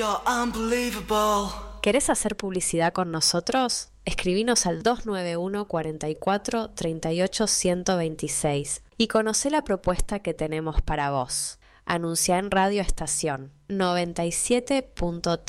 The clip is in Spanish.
You're unbelievable. ¿Querés hacer publicidad con nosotros? Escribinos al 291 44 38 126 y conocé la propuesta que tenemos para vos. Anunciá en Radio Estación 97.3